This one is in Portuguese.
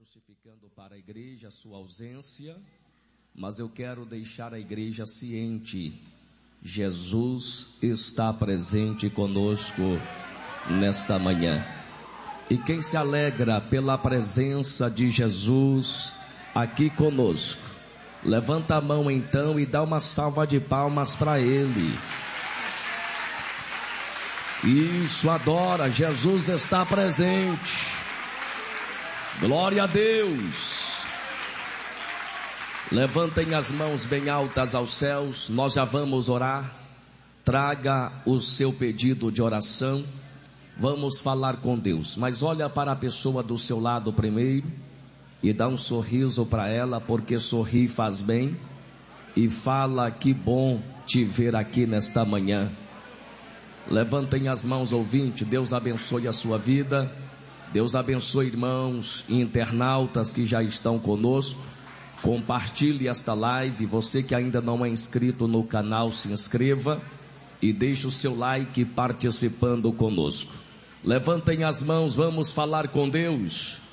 justificando para a igreja a sua ausência, mas eu quero deixar a igreja ciente: Jesus está presente conosco nesta manhã. E quem se alegra pela presença de Jesus aqui conosco, levanta a mão então e dá uma salva de palmas para Ele. Isso, adora, Jesus está presente. Glória a Deus. Levantem as mãos bem altas aos céus, nós já vamos orar. Traga o seu pedido de oração, vamos falar com Deus. Mas olha para a pessoa do seu lado primeiro e dá um sorriso para ela, porque sorrir faz bem. E fala: que bom te ver aqui nesta manhã. Levantem as mãos, ouvinte. Deus abençoe a sua vida. Deus abençoe irmãos e internautas que já estão conosco. Compartilhe esta live. Você que ainda não é inscrito no canal, se inscreva e deixe o seu like participando conosco. Levantem as mãos, vamos falar com Deus.